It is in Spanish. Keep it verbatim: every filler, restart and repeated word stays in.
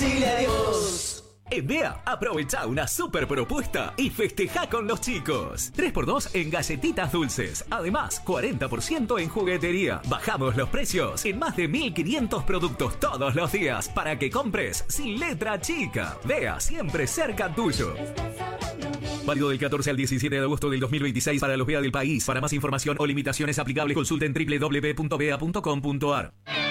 decirle adiós. En B E A, aprovecha una super propuesta y festeja con los chicos. tres por dos en galletitas dulces. Además, cuarenta por ciento en juguetería. Bajamos los precios en más de mil quinientos productos todos los días para que compres sin letra chica. B E A, siempre cerca tuyo. Válido del catorce al diecisiete de agosto del dos mil veintiséis para los B E A del país. Para más información o limitaciones aplicables, consulten doble u doble u doble u punto b e a punto com punto a r.